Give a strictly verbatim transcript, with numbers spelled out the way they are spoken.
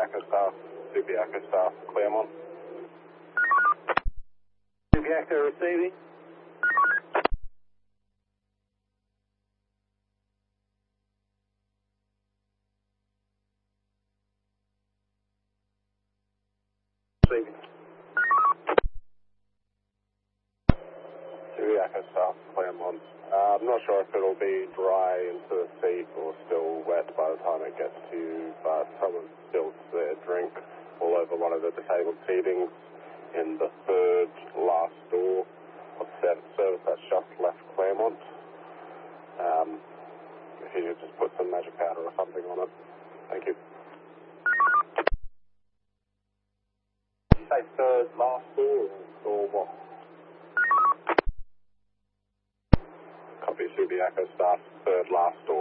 Subiaco staff, Subiaco staff, Claremont. Subiaco receiving. Receiving. Subiaco staff, Claremont. Uh, I'm not sure if it'll be dry into the seat or still wet by the time it gets to you, but someone spilled their drink all over one of the disabled seatings in the third last door of the service that's just left Claremont. Um, if you could just put some magic powder or something on it. Thank you. Did you say third last door or what? Copy Subiaco staff, third last door.